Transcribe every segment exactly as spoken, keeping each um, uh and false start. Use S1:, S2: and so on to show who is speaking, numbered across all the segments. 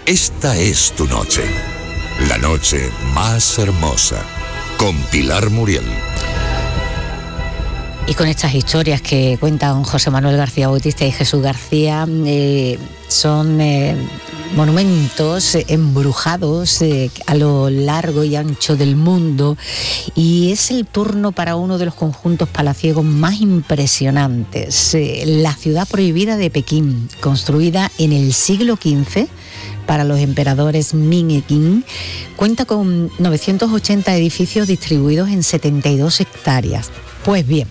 S1: Esta es tu noche. La noche más hermosa. Con Pilar Muriel.
S2: Y con estas historias que cuentan José Manuel García Bautista y Jesús García, eh, son eh, monumentos embrujados eh, a lo largo y ancho del mundo, y es el turno para uno de los conjuntos palaciegos más impresionantes, eh, la ciudad prohibida de Pekín, construida en el siglo quince para los emperadores Ming y Qing. Cuenta con novecientos ochenta edificios distribuidos en setenta y dos hectáreas. Pues bien,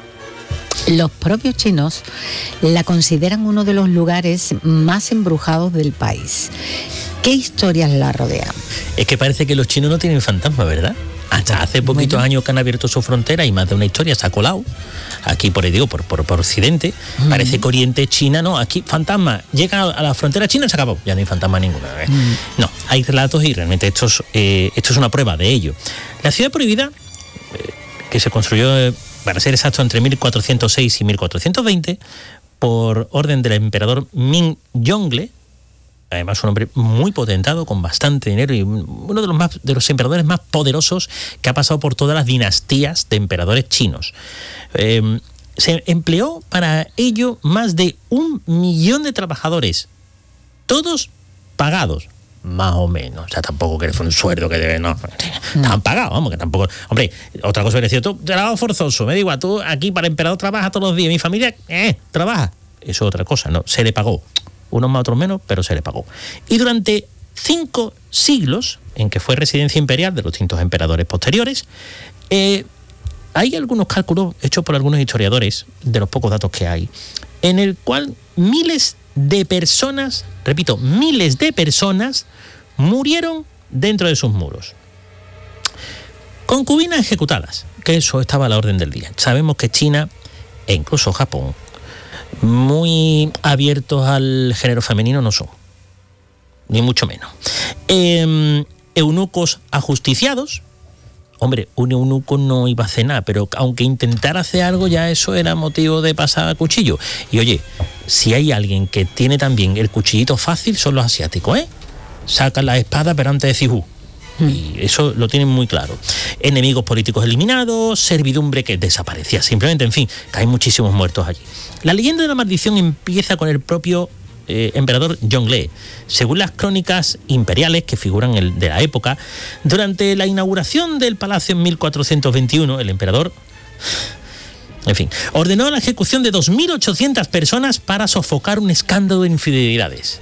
S2: los propios chinos la consideran uno de los lugares más embrujados del país. ¿Qué historias la rodean?
S3: Es que parece que los chinos no tienen fantasma, ¿verdad? Hasta hace poquitos bueno. años que han abierto su frontera y más de una historia se ha colado. Aquí, por digo, por, por, por Occidente, mm. parece que Oriente, China, no, aquí fantasma, llega a la frontera china y se acabó, ya no hay fantasma ninguna. ¿eh? Mm. No, hay relatos y realmente esto es, eh, esto es una prueba de ello. La ciudad prohibida, eh, que se construyó, eh, para ser exacto, entre mil cuatrocientos seis y mil cuatrocientos veinte, por orden del emperador Ming Yongle, además un hombre muy potentado, con bastante dinero y uno de los, más, de los emperadores más poderosos que ha pasado por todas las dinastías de emperadores chinos. Eh, se empleó para ello más de un millón de trabajadores, todos pagados, más o menos. O sea, tampoco que fue un sueldo que debe, no, estaban pagados, vamos, que tampoco. Hombre, otra cosa hubiera sido, tú, trabajo forzoso, me digo, tú aquí para emperador trabajas todos los días, mi familia, eh, trabaja. Eso es otra cosa, no, se le pagó. Unos más, otros menos, pero se le pagó. Y durante cinco siglos, en que fue residencia imperial de los distintos emperadores posteriores, eh, hay algunos cálculos hechos por algunos historiadores, de los pocos datos que hay, en el cual miles de personas, repito, miles de personas murieron dentro de sus muros. Concubinas ejecutadas, que eso estaba a la orden del día. Sabemos que China, e incluso Japón, muy abiertos al género femenino no son, ni mucho menos. Eh, eunucos ajusticiados. Hombre, un eunuco no iba a hacer nada, pero aunque intentara hacer algo, ya eso era motivo de pasar a cuchillo. Y oye, si hay alguien que tiene también el cuchillito fácil, son los asiáticos, ¿eh? Sacan la espada, pero antes de decir uh. Y eso lo tienen muy claro. Enemigos políticos eliminados, servidumbre que desaparecía simplemente, en fin, que hay muchísimos muertos allí. La leyenda de la maldición empieza con el propio eh, emperador Yongle. Según las crónicas imperiales que figuran el, de la época, durante la inauguración del palacio en mil cuatrocientos veintiuno, el emperador, en fin, ordenó la ejecución de dos mil ochocientas personas para sofocar un escándalo de infidelidades.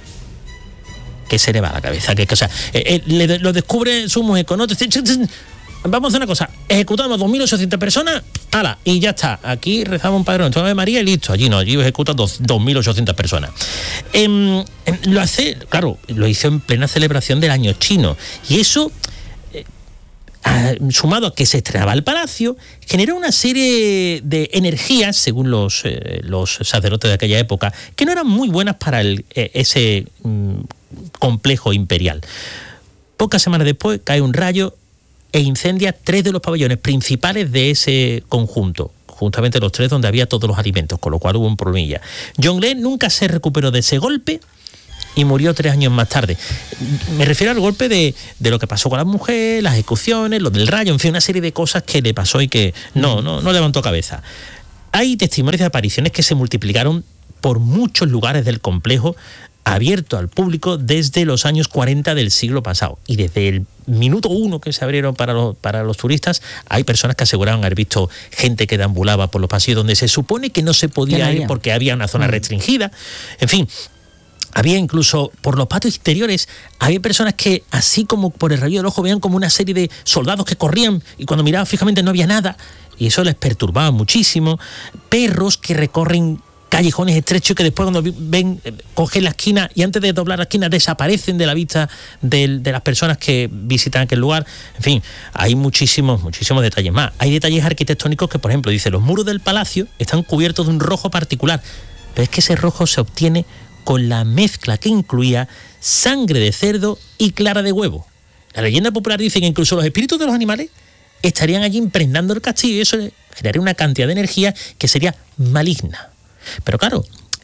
S3: ¿Qué se le va a la cabeza? ¿Qué, o sea, eh, eh, le, lo descubre su mujer con otro. Vamos a hacer una cosa, ejecutamos dos mil ochocientas personas, ala, y ya está. Aquí rezamos un Padre Nuestro de María y listo. Allí no, allí ejecutan dos mil ochocientas personas. Eh, eh, lo hace, claro, lo hizo en plena celebración del año chino. Y eso, eh, a, sumado a que se estrenaba el palacio, generó una serie de energías, según los, eh, los sacerdotes de aquella época, que no eran muy buenas para el, eh, ese mm, complejo imperial. Pocas semanas después cae un rayo e incendia tres de los pabellones principales de ese conjunto, justamente los tres donde había todos los alimentos, con lo cual hubo un problemilla. Yongle nunca se recuperó de ese golpe y murió tres años más tarde. Me refiero al golpe de, de lo que pasó con la mujer, las ejecuciones, lo del rayo, en fin, una serie de cosas que le pasó y que no, no, no levantó cabeza. Hay testimonios de apariciones que se multiplicaron por muchos lugares del complejo, abierto al público desde los años cuarenta del siglo pasado, y desde el minuto uno que se abrieron para los, para los turistas, hay personas que aseguraban haber visto gente que deambulaba por los pasillos donde se supone que no se podía ir porque había una zona restringida. En fin, había incluso por los patios exteriores, había personas que así como por el rayo del ojo veían como una serie de soldados que corrían y cuando miraban fijamente no había nada, y eso les perturbaba muchísimo. Perros que recorren callejones estrechos que después cuando ven, cogen la esquina y antes de doblar la esquina desaparecen de la vista de, de las personas que visitan aquel lugar. En fin, hay muchísimos, muchísimos detalles más. Hay detalles arquitectónicos que, por ejemplo, dice, los muros del palacio están cubiertos de un rojo particular, pero es que ese rojo se obtiene con la mezcla que incluía sangre de cerdo y clara de huevo. La leyenda popular dice que incluso los espíritus de los animales estarían allí impregnando el castillo y eso generaría una cantidad de energía que sería maligna. Pero claro,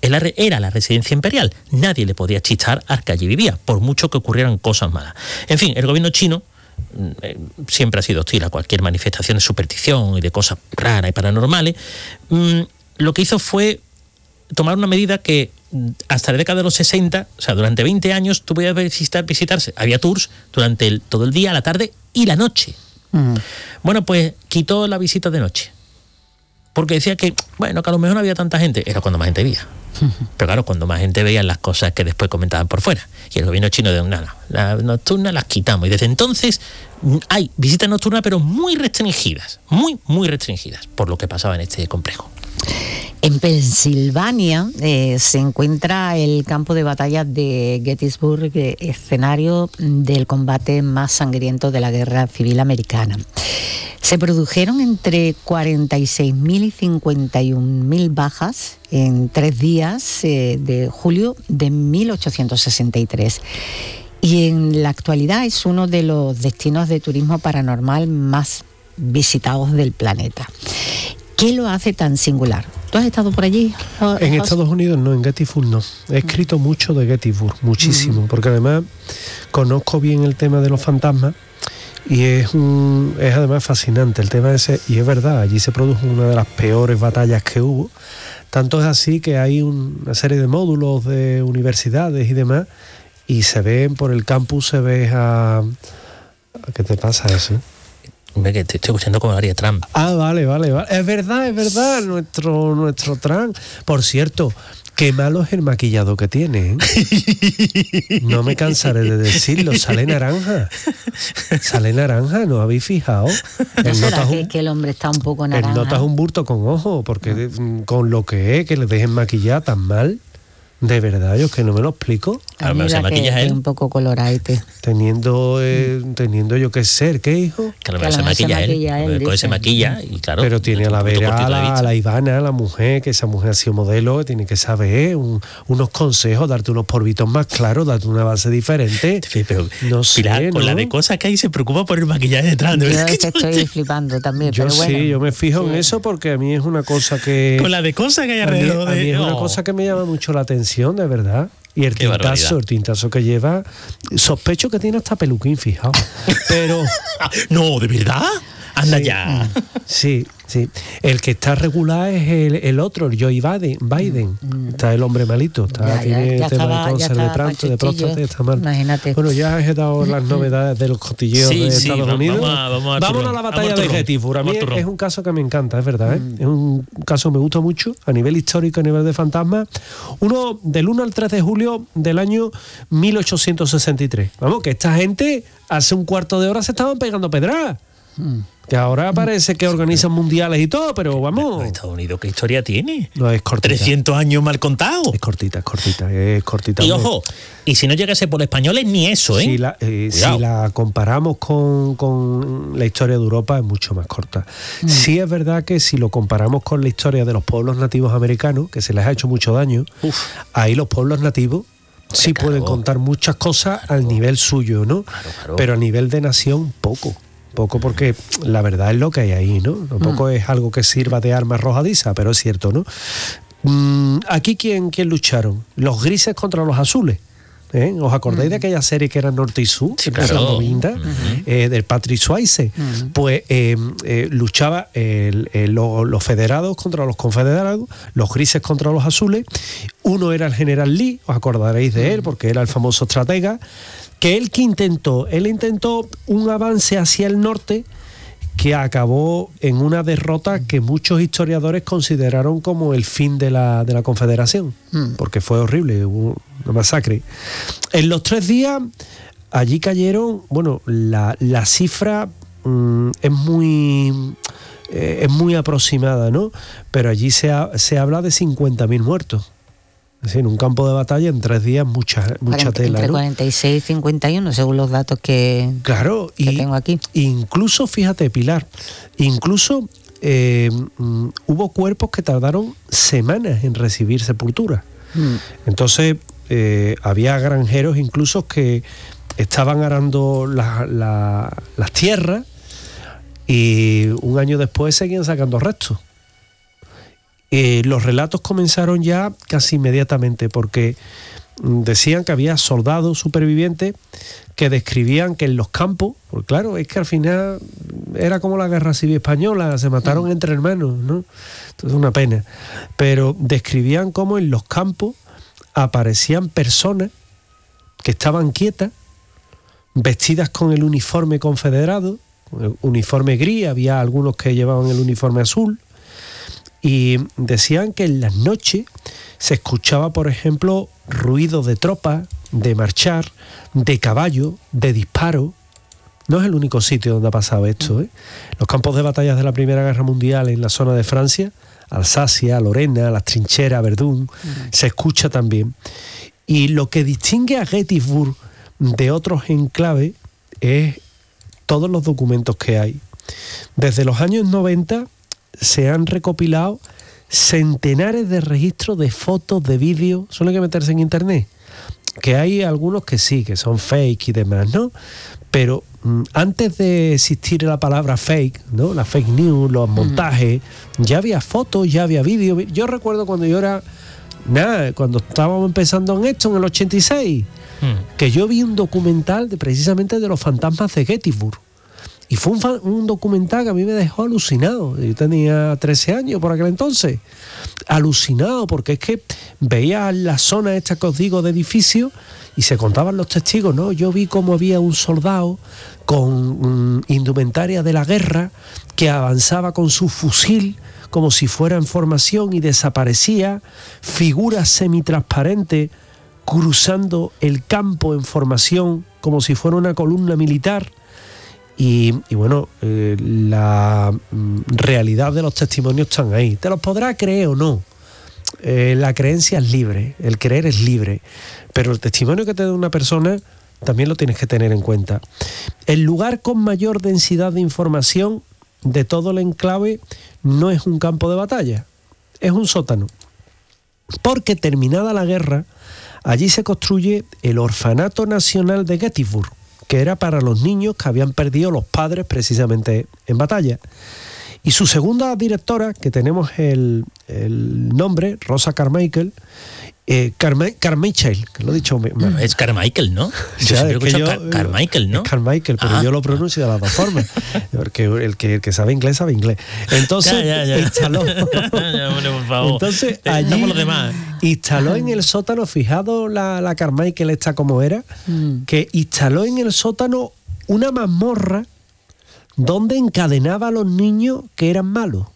S3: era la residencia imperial. Nadie le podía chistar al que allí vivía, por mucho que ocurrieran cosas malas. En fin, el gobierno chino eh, siempre ha sido hostil a cualquier manifestación de superstición y de cosas raras y paranormales. Mm, lo que hizo fue tomar una medida que hasta la década de los sesenta, o sea, durante veinte años, tú podías visitar, visitarse. Había tours durante el, todo el día, la tarde y la noche. Mm. Bueno, pues quitó la visita de noche. Porque decía que, bueno, que a lo mejor no había tanta gente. Era cuando más gente veía. Pero claro, cuando más gente veía las cosas que después comentaban por fuera. Y el gobierno chino de nada, las nocturnas las quitamos. Y desde entonces hay visitas nocturnas, pero muy restringidas. Muy, muy restringidas por lo que pasaba en este complejo.
S2: En Pensilvania eh, se encuentra el campo de batalla de Gettysburg, eh, escenario del combate más sangriento de la Guerra Civil Americana. Se produjeron entre cuarenta y seis mil y cincuenta y un mil bajas en tres días eh, de julio de mil ochocientos sesenta y tres. Y en la actualidad es uno de los destinos de turismo paranormal más visitados del planeta. ¿Qué lo hace tan singular? ¿Tú has estado por allí?
S4: En Estados Unidos no, en Gettysburg no. He escrito mucho de Gettysburg, muchísimo, mm. porque además conozco bien el tema de los fantasmas y es, un, es además fascinante el tema ese, y es verdad, allí se produjo una de las peores batallas que hubo. Tanto es así que hay un, una serie de módulos de universidades y demás, y se ven por el campus, se ve a... ¿Qué te pasa eso?
S3: Que te estoy escuchando como haría Trump.
S4: Ah, vale, vale, vale. Es verdad, es verdad, nuestro, nuestro Trump. Por cierto, qué malo es el maquillado que tiene, ¿eh? No me cansaré de decirlo, sale naranja. Sale naranja, ¿no habéis fijado?
S2: ¿No será que, un, que el hombre está un poco naranja?
S4: Él notas un bulto con ojo, porque no. Con lo que es, que le dejen maquillar tan mal. De verdad, yo es que no me lo explico.
S2: A mí se maquilla él. Un poco coloraite.
S4: Teniendo, eh, teniendo yo que ser, ¿qué hijo?
S3: Que a lo mejor se maquilla él. él dice. Se maquilla y claro.
S4: Pero tiene a la vera a la, a la Ivana, a la mujer, que esa mujer ha sido modelo, tiene que saber un, unos consejos, darte unos polvitos más claros, darte una base diferente.
S3: Pero,
S4: no sé,
S3: Pilar,
S4: ¿no?
S3: Con la de cosas que hay se preocupa por el maquillaje detrás.
S2: Yo es que estoy flipando también,
S4: yo
S2: pero bueno.
S4: Sí, yo me fijo sí. en eso porque a mí es una cosa que...
S3: Con la de cosas que hay alrededor.
S4: A mí, a mí es oh. una cosa que me llama mucho la atención, de verdad. Y el Qué tintazo, barbaridad. el tintazo que lleva, sospecho que tiene hasta peluquín, fijaos. Pero...
S3: no, ¿de verdad? Anda
S4: sí,
S3: ya.
S4: Sí, sí. El que está regular es el, el otro, el Joe Biden. Biden. Mm. Está el hombre malito. Está,
S2: ya,
S4: tiene
S2: ya, ya
S4: tema
S2: estaba,
S4: de cáncer de pranto, de próstata, está mal.
S2: Imagínate.
S4: Bueno, ya has dado las novedades de los cotilleos
S3: sí,
S4: de
S3: sí,
S4: Estados
S3: vamos,
S4: Unidos.
S3: Vamos a, vamos a
S4: Vámonos a la batalla de Gettysburg. A mí es un caso que me encanta, es verdad. ¿eh? Mm. Es un caso que me gusta mucho a nivel histórico, a nivel de fantasmas. Uno del uno al tres de julio del año mil ochocientos sesenta y tres. Vamos, que esta gente hace un cuarto de hora se estaban pegando pedradas. Mm. Que ahora parece que organizan mundiales y todo, pero vamos...
S3: Estados Unidos, ¿qué historia tiene?
S4: No, es cortita.
S3: trescientos años mal contados.
S4: Es cortita, es cortita, es cortita.
S3: Y ojo, y si no llegase por españoles, ni eso, ¿eh?
S4: Si la, eh, si la comparamos con, con la historia de Europa, es mucho más corta. Mm. Sí es verdad que si lo comparamos con la historia de los pueblos nativos americanos, que se les ha hecho mucho daño, Uf. ahí los pueblos nativos sí claro. pueden contar muchas cosas claro. al nivel suyo, ¿no? Claro, claro. Pero a nivel de nación, poco. Poco porque la verdad es lo que hay ahí, ¿no? Tampoco mm. es algo que sirva de arma arrojadiza, pero es cierto, ¿no? Mm, aquí, ¿quién, ¿quién lucharon? Los grises contra los azules. ¿Eh? ¿Os acordáis mm. de aquella serie que era Norte y Sur?
S3: Sí, claro.
S4: noventa, uh-huh. eh, del Patrick Swayze. Uh-huh. Pues eh, eh, luchaba el, el, los, los federados contra los confederados, los grises contra los azules. Uno era el general Lee, os acordaréis de él, porque era el famoso estratega, que él que intentó, él intentó un avance hacia el norte que acabó en una derrota que muchos historiadores consideraron como el fin de la, de la Confederación, mm. porque fue horrible, hubo una masacre. En los tres días, allí cayeron, bueno, la, la cifra mmm, es muy... Eh, es muy aproximada, ¿no? Pero allí se, ha, se habla de cincuenta mil muertos. Es decir, en un campo de batalla en tres días mucha, mucha tela,
S2: entre
S4: ¿no?
S2: cuarenta y seis y cincuenta y uno, según los datos que,
S4: claro,
S2: que
S4: y,
S2: tengo aquí.
S4: Incluso, fíjate, Pilar, incluso eh, mm, hubo cuerpos que tardaron semanas en recibir sepultura. Mm. Entonces, eh, había granjeros incluso que estaban arando la, la, las tierras y un año después seguían sacando restos. Eh, los relatos comenzaron ya casi inmediatamente porque decían que había soldados supervivientes que describían que en los campos, pues claro, es que al final era como la guerra civil española, se mataron entre hermanos, ¿no? Entonces una pena. Pero describían cómo en los campos aparecían personas que estaban quietas, vestidas con el uniforme confederado, el uniforme gris, había algunos que llevaban el uniforme azul, y decían que en las noches se escuchaba, por ejemplo, ruido de tropas, de marchar, de caballo, de disparo. No es el único sitio donde ha pasado esto, ¿eh? Los campos de batallas de la Primera Guerra Mundial en la zona de Francia, Alsacia, Lorena, las trincheras, Verdún, uh-huh. se escucha también. Y lo que distingue a Gettysburg de otros enclaves es todos los documentos que hay. Desde los años noventa se han recopilado centenares de registros de fotos, de vídeos, solo hay que meterse en internet, que hay algunos que sí, que son fake y demás, ¿no? Pero mm, antes de existir la palabra fake, ¿no? La fake news, los montajes, mm. ya había fotos, ya había vídeos. Yo recuerdo cuando yo era, nada, cuando estábamos empezando en esto, en el ochenta y seis, mm. que yo vi un documental de, precisamente de los fantasmas de Gettysburg. Y fue un, fan, un documental que a mí me dejó alucinado. Yo tenía trece años por aquel entonces. Alucinado, porque es que veía la zona esta que os digo de edificios y se contaban los testigos, ¿no? Yo vi cómo había un soldado con um, indumentaria de la guerra que avanzaba con su fusil como si fuera en formación y desaparecía, figuras semitransparentes cruzando el campo en formación como si fuera una columna militar. Y, y bueno, eh, la mm, realidad de los testimonios están ahí. Te los podrás creer o no. Eh, la creencia es libre, el creer es libre. Pero el testimonio que te da una persona también lo tienes que tener en cuenta. El lugar con mayor densidad de información de todo el enclave no es un campo de batalla, es un sótano. Porque terminada la guerra, allí se construye el Orfanato Nacional de Gettysburg, que era para los niños que habían perdido los padres precisamente en batalla. Y su segunda directora, que tenemos el, el nombre, Rosa Carmichael, eh, Carme, Carmichael, que lo he dicho...
S3: No, es Carmichael, ¿no? Yo
S4: ya,
S3: siempre he escuchado
S4: yo,
S3: Car Carmichael, ¿no?
S4: Es Carmichael, pero ah, yo lo pronuncio de las dos formas. Porque el que, el que sabe inglés, sabe inglés. Entonces,
S3: ya, ya, ya.
S4: instaló...
S3: ya, hombre, por favor.
S4: Entonces, allí los demás. Instaló en el sótano, fijado la, la Carmichael esta como era, mm. que instaló en el sótano una mazmorra donde encadenaba a los niños que eran malos.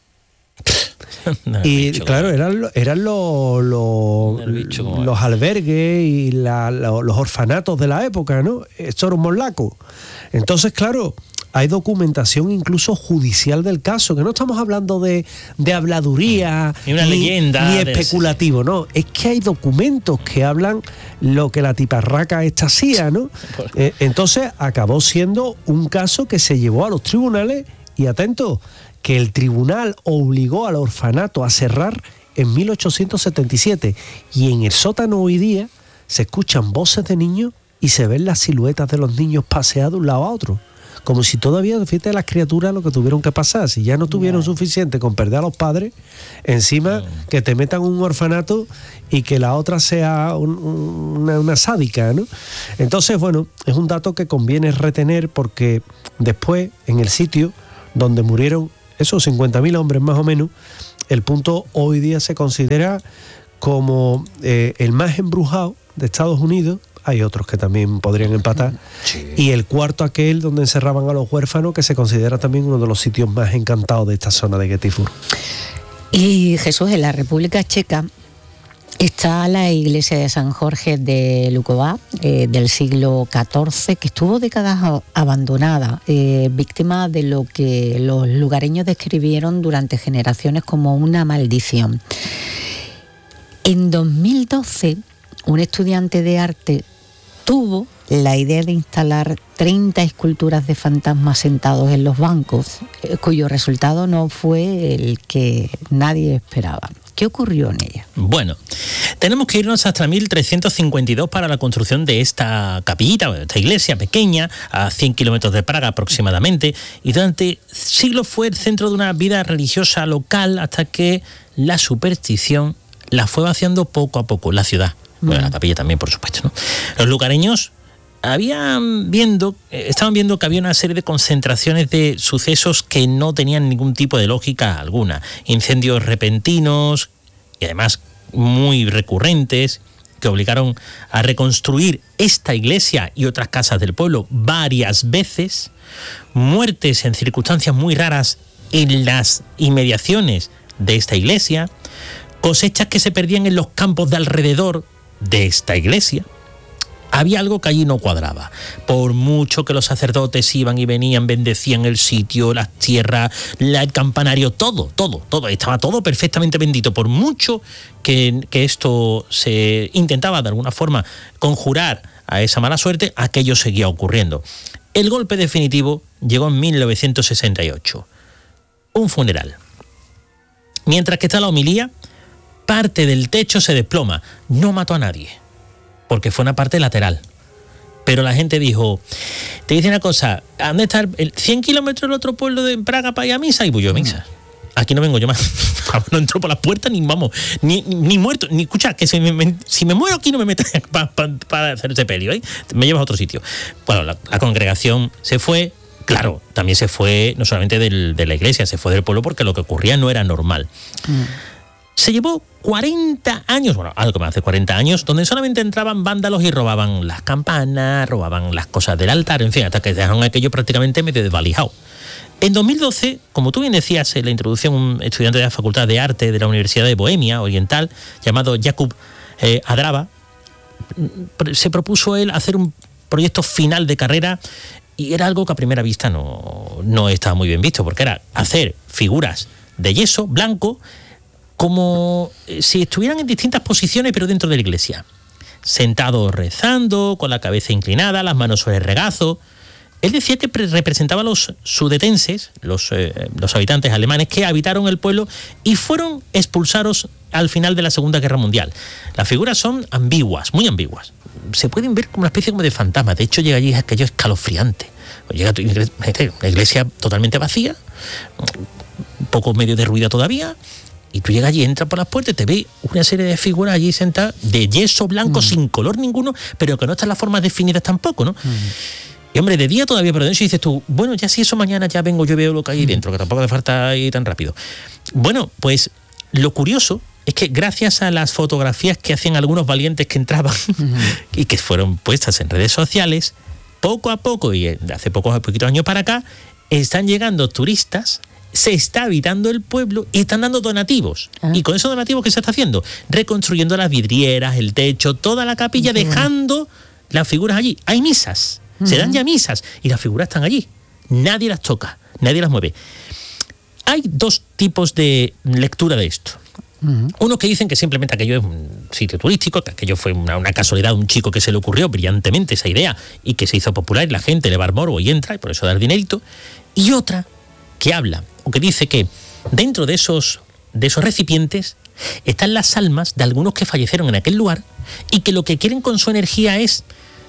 S4: No, y bicho, claro, eran, eran los, los, los albergues y la, la, los orfanatos de la época, ¿no? Esto era un morlaco. Entonces, claro, hay documentación incluso judicial del caso, que no estamos hablando de, de habladuría
S3: ni una
S4: ni,
S3: leyenda
S4: ni
S3: de
S4: especulativo, no, es que hay documentos que hablan lo que la tiparraca esta hacía, ¿no? Eh, entonces acabó siendo un caso que se llevó a los tribunales y, atento, que el tribunal obligó al orfanato a cerrar en mil ochocientos setenta y siete, y en el sótano hoy día se escuchan voces de niños y se ven las siluetas de los niños paseados de un lado a otro, como si todavía, fíjate, las criaturas lo que tuvieron que pasar, si ya no tuvieron suficiente con perder a los padres, encima que te metan un orfanato y que la otra sea un, una, una sádica, ¿no? Entonces, bueno, es un dato que conviene retener, porque después, en el sitio donde murieron esos cincuenta mil hombres más o menos, el punto hoy día se considera como eh, el más embrujado de Estados Unidos. Hay otros que también podrían empatar. Sí. Y el cuarto, aquel donde encerraban a los huérfanos, que se considera también uno de los sitios más encantados de esta zona de Gettysburg.
S2: Y Jesús, en la República Checa está la iglesia de San Jorge de Luková, eh, del siglo catorce, que estuvo décadas abandonada, eh, víctima de lo que los lugareños describieron durante generaciones como una maldición. En dos mil doce, un estudiante de arte tuvo la idea de instalar treinta esculturas de fantasmas sentados en los bancos, eh, cuyo resultado no fue el que nadie esperaba. ¿Qué ocurrió en ella?
S3: Bueno, tenemos que irnos hasta mil trescientos cincuenta y dos para la construcción de esta capillita, esta iglesia pequeña, a cien kilómetros de Praga aproximadamente, y durante siglos fue el centro de una vida religiosa local hasta que la superstición la fue vaciando poco a poco la ciudad. Bueno, la capilla también, por supuesto, ¿no? Los lugareños habían viendo, estaban viendo que había una serie de concentraciones de sucesos que no tenían ningún tipo de lógica alguna. Incendios repentinos y además muy recurrentes que obligaron a reconstruir esta iglesia y otras casas del pueblo varias veces. Muertes en circunstancias muy raras en las inmediaciones de esta iglesia. Cosechas que se perdían en los campos de alrededor de esta iglesia. Había algo que allí no cuadraba. Por mucho que los sacerdotes iban y venían, bendecían el sitio, las tierras, la, el campanario, todo, todo, todo, estaba todo perfectamente bendito. Por mucho que, que esto se intentaba de alguna forma conjurar a esa mala suerte, aquello seguía ocurriendo. El golpe definitivo llegó en mil novecientos sesenta y ocho. Un funeral. Mientras que está la homilía, parte del techo se desploma. No mató a nadie, porque fue una parte lateral. Pero la gente dijo, te dice una cosa, ¿dónde está el cien kilómetros del otro pueblo de Praga para ir a misa? Y voy yo a misa. Aquí no vengo yo más. No entro por las puertas ni vamos, ni, ni muerto, ni escucha, que si me, si me muero aquí no me metas para pa, pa hacer ese pelio, ¿eh? Me llevas a otro sitio. Bueno, la, la congregación se fue, claro, también se fue no solamente del, de la iglesia, se fue del pueblo porque lo que ocurría no era normal. Mm. Se llevó cuarenta años, bueno, algo más de cuarenta años, donde solamente entraban vándalos y robaban las campanas, robaban las cosas del altar, en fin, hasta que dejaron aquello prácticamente medio desvalijado. En dos mil doce, como tú bien decías en la introducción, un estudiante de la Facultad de Arte de la Universidad de Bohemia Oriental, llamado Jakub eh, Adrava, se propuso él hacer un proyecto final de carrera y era algo que a primera vista no, no estaba muy bien visto, porque era hacer figuras de yeso blanco como si estuvieran en distintas posiciones pero dentro de la iglesia, sentados rezando, con la cabeza inclinada, las manos sobre el regazo. Él decía que representaba a los sudetenses, los, eh, los habitantes alemanes que habitaron el pueblo y fueron expulsados al final de la Segunda Guerra Mundial. Las figuras son ambiguas, muy ambiguas. Se pueden ver como una especie como de fantasma. De hecho, llega allí aquello escalofriante. Llega la iglesia totalmente vacía, un poco medio derruida todavía, y tú llegas allí, entras por las puertas y te ves una serie de figuras allí sentadas de yeso blanco, mm. sin color ninguno, pero que no están las formas definidas tampoco, ¿no? Mm. Y hombre, de día todavía, pero de noche dices tú, bueno, ya si eso mañana ya vengo, yo veo lo que hay dentro, que tampoco hace falta ir tan rápido. Bueno, pues lo curioso es que gracias a las fotografías que hacían algunos valientes que entraban uh-huh. y que fueron puestas en redes sociales, poco a poco, y de hace pocos poquitos años para acá, están llegando turistas, se está habitando el pueblo y están dando donativos. Uh-huh. Y con esos donativos, ¿qué se está haciendo? Reconstruyendo las vidrieras, el techo, toda la capilla, uh-huh. dejando las figuras allí. Hay misas. Se dan ya misas y las figuras están allí. Nadie las toca, nadie las mueve. Hay dos tipos de lectura de esto. Uh-huh. Unos que dicen que simplemente aquello es un sitio turístico, que aquello fue una, una casualidad, un chico que se le ocurrió brillantemente esa idea y que se hizo popular y la gente le va al morbo y entra y por eso da el dinerito. Y otra que habla o que dice que dentro de esos, de esos recipientes están las almas de algunos que fallecieron en aquel lugar y que lo que quieren con su energía es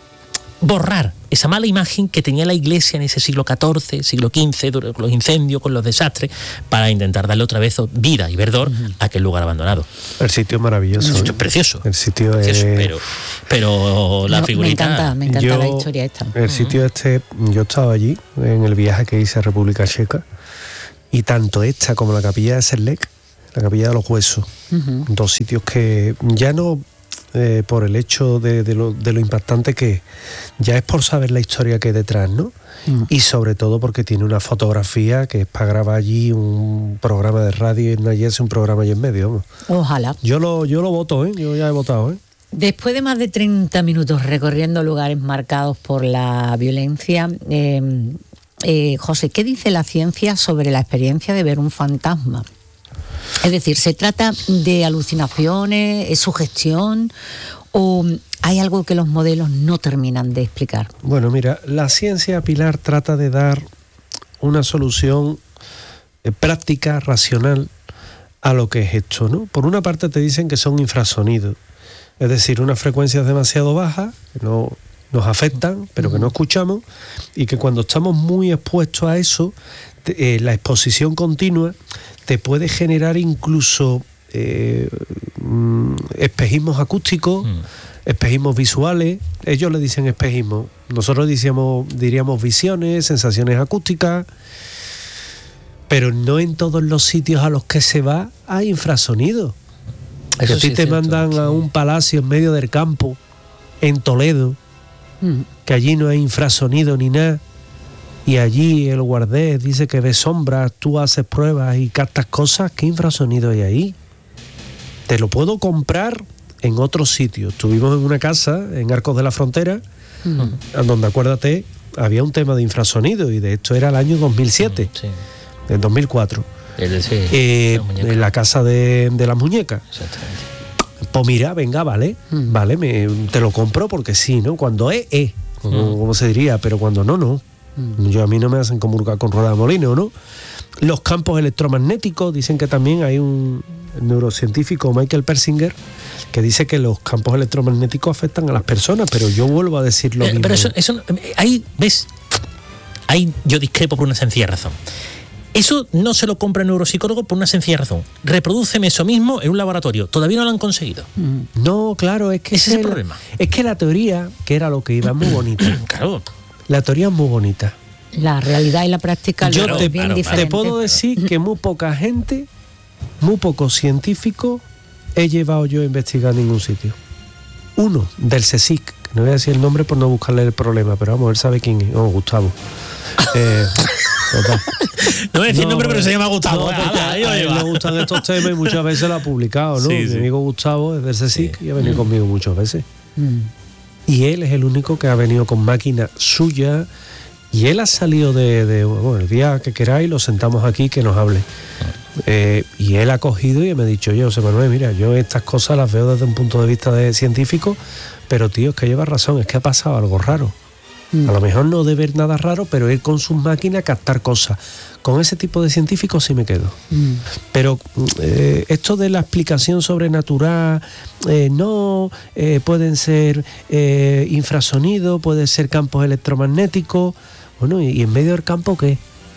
S3: borrar esa mala imagen que tenía la iglesia en ese siglo catorce, siglo quince, con los incendios, con los desastres, para intentar darle otra vez vida y verdor uh-huh. a aquel lugar abandonado.
S4: El sitio es maravilloso.
S3: El sitio es precioso.
S4: El sitio
S3: precioso,
S4: es...
S3: Pero, pero la no, figurita...
S2: Me encanta, me encanta yo, la historia esta.
S4: El uh-huh. sitio este, yo estaba allí, en el viaje que hice a República Checa, y tanto esta como la capilla de Serlec, la capilla de los Huesos, uh-huh. dos sitios que ya no... Eh, por el hecho de, de, lo, de lo impactante que ya es por saber la historia que hay detrás, ¿no? Mm. Y sobre todo porque tiene una fotografía que es para grabar allí un programa de radio y no hay un programa allí en medio, ¿no?
S2: Ojalá.
S4: Yo lo, yo lo voto, ¿eh? Yo ya he votado, ¿eh?
S2: Después de más de treinta minutos recorriendo lugares marcados por la violencia, eh, eh, José, ¿qué dice la ciencia sobre la experiencia de ver un fantasma? Es decir, ¿se trata de alucinaciones, es sugestión o hay algo que los modelos no terminan de explicar?
S4: Bueno, mira, la ciencia, Pilar, trata de dar una solución eh, práctica, racional a lo que es esto, ¿no? Por una parte te dicen que son infrasonidos, es decir, unas frecuencias demasiado bajas que no nos afectan, pero que no escuchamos, y que cuando estamos muy expuestos a eso, eh, la exposición continua te puede generar incluso eh, espejismos acústicos, mm. espejismos visuales. Ellos le dicen espejismo, nosotros decíamos, diríamos visiones, sensaciones acústicas, pero no en todos los sitios a los que se va hay infrasonido. Que a ti sí te mandan sí. a un palacio en medio del campo, en Toledo, mm. que allí no hay infrasonido ni nada, y allí el guardés dice que ve sombras, tú haces pruebas y captas cosas. ¿Qué infrasonido hay ahí? Te lo puedo comprar en otros sitios. Estuvimos en una casa en Arcos de la Frontera, mm. donde, acuérdate, había un tema de infrasonido, y de esto era el año dos mil siete, mm, sí. en dos mil cuatro. El, sí, eh, la en la casa de, de las muñecas. Exactamente. Pues mira, venga, vale, mm. vale, me, te lo compro porque sí, ¿no? Cuando es, es, como, mm. como se diría, pero cuando no, no. Mm. Yo, a mí no me hacen comulgar con rueda de molino, ¿no? Los campos electromagnéticos, dicen que también hay un neurocientífico, Michael Persinger, que dice que los campos electromagnéticos afectan a las personas, pero yo vuelvo a decir lo eh, mismo.
S3: Pero eso, eso, ahí, ¿ves? Ahí yo discrepo por una sencilla razón. Eso no se lo compra el neuropsicólogo por una sencilla razón. Reprodúceme eso mismo en un laboratorio. Todavía no lo han conseguido.
S4: No, claro, es que
S3: ese es el problema.
S4: Es que la teoría, que era lo que iba, muy bonita.
S3: Claro.
S4: La teoría es muy bonita.
S2: La realidad y la práctica
S4: yo
S2: lo
S4: te,
S2: bien
S4: claro,
S2: diferente.
S4: Te puedo decir que muy poca gente, muy pocos científicos he llevado yo a investigar en ningún sitio. Uno, del CSIC, que no voy a decir el nombre por no buscarle el problema, pero vamos, él sabe quién es. Oh, Gustavo. Eh,
S3: no voy a decir no, nombre, pero se llama Gustavo.
S4: No, a él le gustan estos temas y muchas veces lo ha publicado, ¿no? Sí, Mi sí. amigo Gustavo es del CSIC sí. y ha venido mm. conmigo muchas veces. Mm. Y él es el único que ha venido con máquina suya, y él ha salido de, de bueno, el día que queráis lo sentamos aquí que nos hable. Eh, y él ha cogido y me ha dicho, yo, José Manuel, mira, yo estas cosas las veo desde un punto de vista de científico, pero tío, es que lleva razón, es que ha pasado algo raro. Mm. A lo mejor no de ver nada raro, pero ir con sus máquinas a captar cosas. Con ese tipo de científicos sí me quedo. Mm. Pero eh, esto de la explicación sobrenatural, eh, no, eh, pueden ser eh, infrasonidos, pueden ser campos electromagnéticos. Bueno, ¿y, y en medio del campo qué?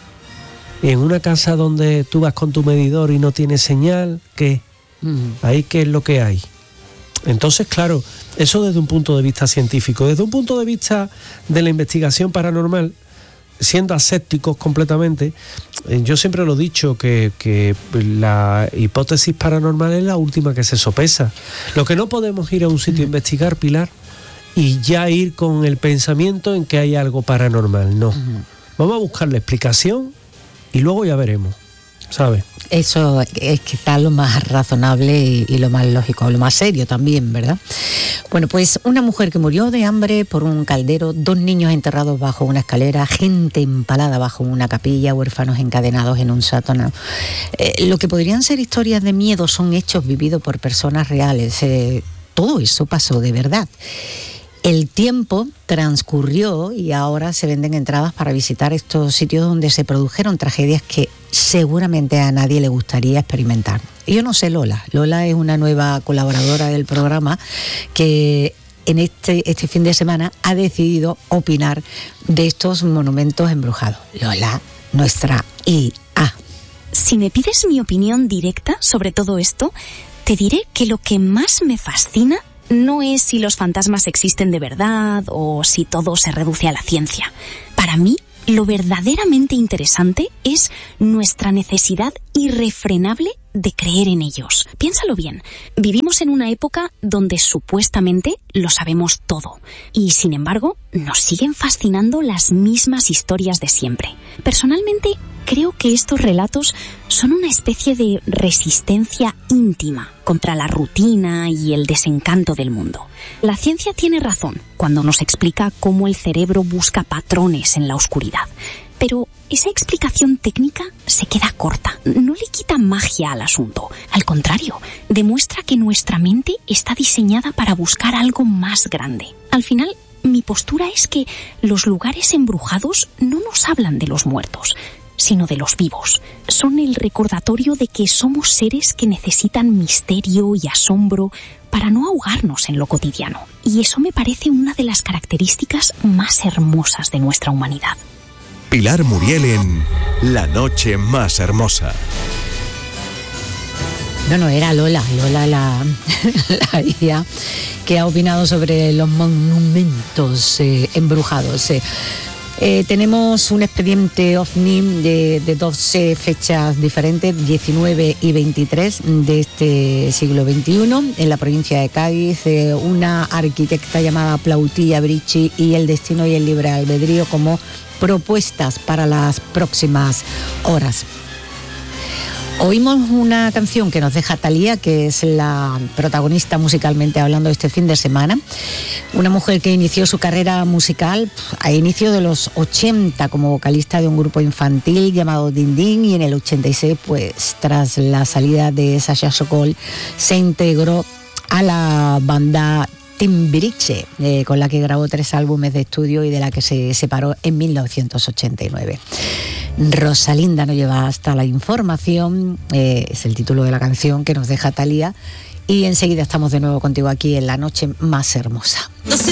S4: ¿Y en una casa donde tú vas con tu medidor y no tienes señal, qué? Mm. ¿Ahí qué es lo que hay? Entonces, claro, eso desde un punto de vista científico. Desde un punto de vista de la investigación paranormal, siendo asépticos completamente, eh, yo siempre lo he dicho, que, que la hipótesis paranormal es la última que se sopesa. Lo que no podemos ir a un sitio a investigar, Pilar, y ya ir con el pensamiento en que hay algo paranormal. No. Vamos a buscar la explicación y luego ya veremos, ¿sabes?
S2: Eso es quizás lo más razonable y, y lo más lógico, lo más serio también, ¿verdad? Bueno, pues una mujer que murió de hambre por un caldero, dos niños enterrados bajo una escalera, gente empalada bajo una capilla, huérfanos encadenados en un sótano. Eh, lo que podrían ser historias de miedo son hechos vividos por personas reales. Eh, todo eso pasó de verdad. El tiempo transcurrió y ahora se venden entradas para visitar estos sitios donde se produjeron tragedias que seguramente a nadie le gustaría experimentar. Y yo no sé Lola. Lola es una nueva colaboradora del programa que en este, este fin de semana ha decidido opinar de estos monumentos embrujados. Lola, nuestra I A.
S5: Si me pides mi opinión directa sobre todo esto, te diré que lo que más me fascina no es si los fantasmas existen de verdad o si todo se reduce a la ciencia. Para mí, lo verdaderamente interesante es nuestra necesidad irrefrenable de creer en ellos. Piénsalo bien, vivimos en una época donde supuestamente lo sabemos todo y, sin embargo, nos siguen fascinando las mismas historias de siempre. Personalmente, creo que estos relatos son una especie de resistencia íntima contra la rutina y el desencanto del mundo. La ciencia tiene razón cuando nos explica cómo el cerebro busca patrones en la oscuridad, pero esa explicación técnica se queda corta, no le quita magia al asunto. Al contrario, demuestra que nuestra mente está diseñada para buscar algo más grande. Al final, mi postura es que los lugares embrujados no nos hablan de los muertos, sino de los vivos. Son el recordatorio de que somos seres que necesitan misterio y asombro para no ahogarnos en lo cotidiano. Y eso me parece una de las características más hermosas de nuestra humanidad.
S1: Pilar Muriel en La Noche Más Hermosa.
S2: No, no, era Lola, Lola la, la hija que ha opinado sobre los monumentos eh, embrujados. Eh. Eh, tenemos un expediente OVNI de, de doce fechas diferentes, diecinueve y veintitrés de este siglo veintiuno, en la provincia de Cádiz, eh, una arquitecta llamada Plautilla Brici y el destino y el libre albedrío como propuestas para las próximas horas. Oímos una canción que nos deja Thalía, que es la protagonista musicalmente hablando este fin de semana. Una mujer que inició su carrera musical a inicio de los ochenta como vocalista de un grupo infantil llamado Din Din, y en el ochenta y seis, pues tras la salida de Sasha Sokol, se integró a la banda Timbiriche, eh, con la que grabó tres álbumes de estudio y de la que se separó en mil novecientos ochenta y nueve. Rosalinda nos lleva hasta la información, eh, es el título de la canción que nos deja Thalía, y enseguida estamos de nuevo contigo aquí en La Noche Más Hermosa.
S6: doce